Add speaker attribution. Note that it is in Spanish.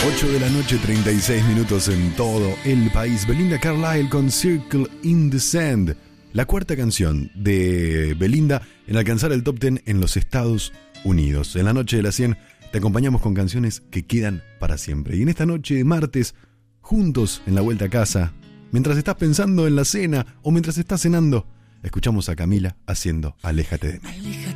Speaker 1: 8 de la noche, 36 minutos en todo el país. Belinda Carlisle con Circle in the Sand, la cuarta canción de Belinda en alcanzar el top 10 en los Estados Unidos. En la noche de las 100 te acompañamos con canciones que quedan para siempre. Y en esta noche de martes, juntos en la vuelta a casa, mientras estás pensando en la cena o mientras estás cenando, escuchamos a Camila haciendo Aléjate de mí.